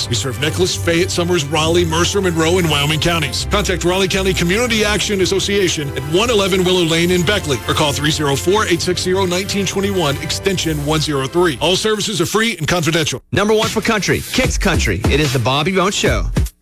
We serve Nicholas, Fayette, Summers, Raleigh, Mercer, Monroe, and Wyoming counties. Contact Raleigh County Community Action Association at 111 Willow Lane in Beckley or call 304-860-1921, extension 103. All services are free and confidential. Number one for country, Kicks Country. It is the Bobby Bones Show.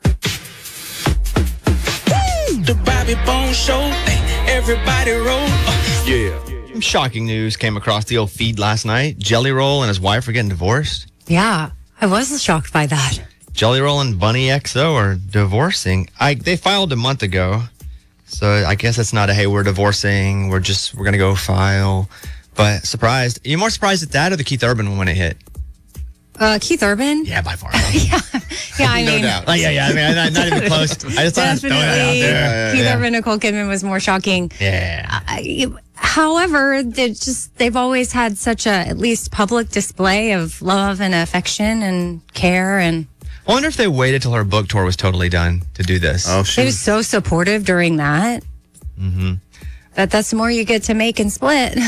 The Bobby Bones Show. Everybody roll. Yeah. Some shocking news came across the old feed last night. Jelly Roll and his wife are getting divorced. Yeah, I was shocked by that. Jelly Roll and Bunny XO are divorcing. They filed a month ago, so I guess it's not a, hey, we're divorcing, we're going to go file. But surprised. Are you more surprised at that or the Keith Urban one when it hit? Keith Urban? Yeah, by far. yeah, I No mean, doubt. I mean, not even close. I just thought I'd throw that out there. Keith Urban, Nicole Kidman was more shocking. Yeah. However, they've always had such a, at least public display of love and affection and care. And I wonder if they waited till her book tour was totally done to do this. Oh, he was so supportive during that. Mm-hmm. That's the more you get to make and split.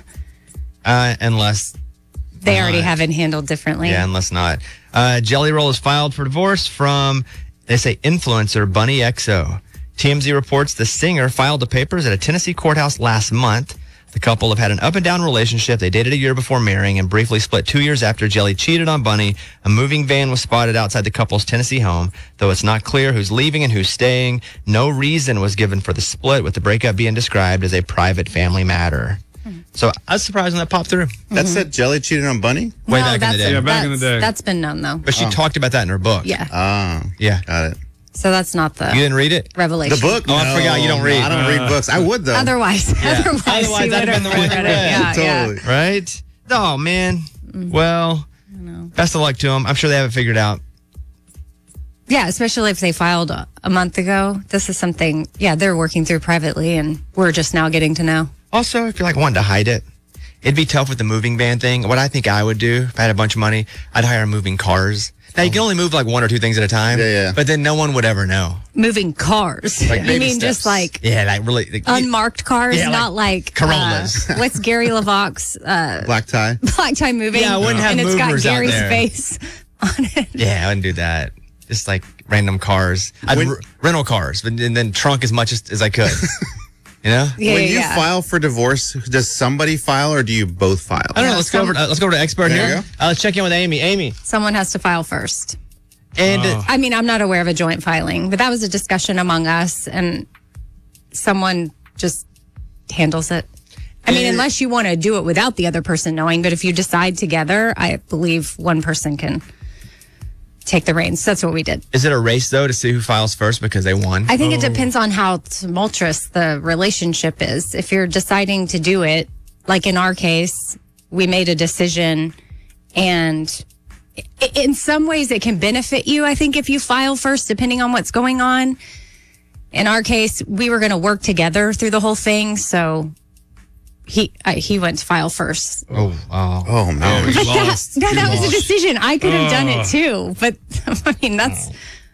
Unless they already have it handled differently. Yeah, unless not. Jelly Roll is filed for divorce from, they say, influencer Bunny XO. TMZ reports the singer filed the papers at a Tennessee courthouse last month. The couple have had an up-and-down relationship. They dated a year before marrying and briefly split 2 years after Jelly cheated on Bunny. A moving van was spotted outside the couple's Tennessee home. Though it's not clear who's leaving and who's staying, no reason was given for the split, with the breakup being described as a private family matter. So I was surprised when that popped through. That said Jelly cheated on Bunny? Way back in the day. Yeah, back in the day. That's been known, though. But she talked about that in her book. Yeah. Yeah. Got it. So that's not the You didn't read it? revelation. The book? Oh, I forgot you don't read. I don't read books. I would, though. Otherwise Otherwise, you that'd have been would the one you read it. read. Yeah, Totally. Right? Oh, man. Well, best of luck to them. I'm sure they have it figured out. Yeah, especially if they filed a month ago. This is something, they're working through privately, and we're just now getting to know. Also, if you're like wanting to hide it, it'd be tough with the moving van thing. What I think I would do if I had a bunch of money, I'd hire moving cars. Now, you can only move like one or two things at a time. Yeah. But then no one would ever know. Moving cars. Like you baby mean steps. just like Yeah, like really. Like, unmarked cars, Yeah, like not like Corollas. what's Gary LeVox's Black tie. Black Tie Moving? Yeah, I wouldn't have and it's got movers out Gary's there. face on it. Yeah, I wouldn't do that. Just like random cars. I'd rental cars, and then trunk as much as I could. You know? Yeah, When you yeah. file for divorce, does somebody file or do you both file? I don't know. Let's go over to the expert There here. you Let's check in with Amy. Amy. Someone has to file first. And I mean, I'm not aware of a joint filing, but that was a discussion among us, and someone just handles it. I mean, unless you want to do it without the other person knowing, but if you decide together, I believe one person can take the reins. That's what we did. is it a race, though, to see who files first because they won? I think it depends on how tumultuous the relationship is. If you're deciding to do it, like in our case, we made a decision, and in some ways it can benefit you, I think, if you file first, depending on what's going on. In our case, we were going to work together through the whole thing, so he went to file first. Oh, man. You But lost. that was a decision. I could have done it too, but I mean, that's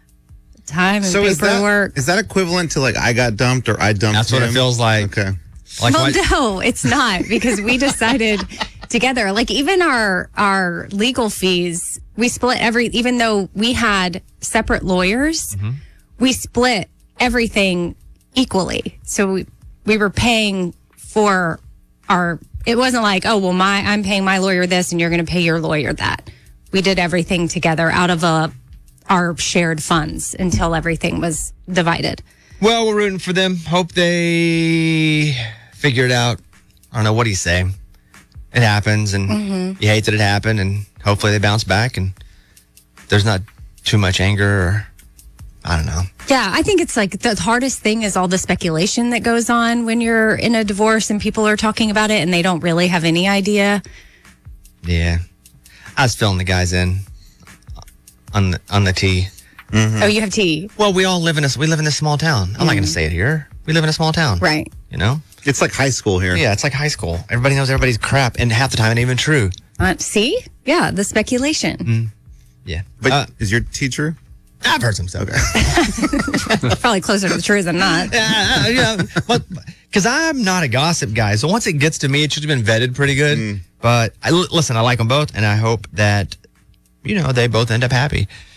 time and So paperwork. is that equivalent to like I got dumped or I dumped That's what it him? feels like. Okay. Like Well, what- no, it's not, because we decided together. Like even our legal fees, we split even though we had separate lawyers, we split everything equally. So we were paying for it wasn't like, oh, well, I'm paying my lawyer this and you're going to pay your lawyer that. We did everything together out of our shared funds until everything was divided. Well, we're rooting for them. Hope they figure it out. I don't know. What do you say? It happens, and you hate that it happened, and hopefully they bounce back, and there's not too much anger, or I don't know. Yeah, I think it's like the hardest thing is all the speculation that goes on when you're in a divorce and people are talking about it and they don't really have any idea. Yeah. I was filling the guys in on the tee. Oh, you have tea. Well, we live in this small town. I'm not going to say it here. We live in a small town. Right. You know? It's like high school here. Yeah, it's like high school. Everybody knows everybody's crap, and half the time it ain't even true. See? Yeah, the speculation. Yeah. But is your teacher? I've heard some stuff. Probably closer to the truth than not. Yeah, because I'm not a gossip guy. So once it gets to me, it should have been vetted pretty good. But listen, I like them both, and I hope that, they both end up happy.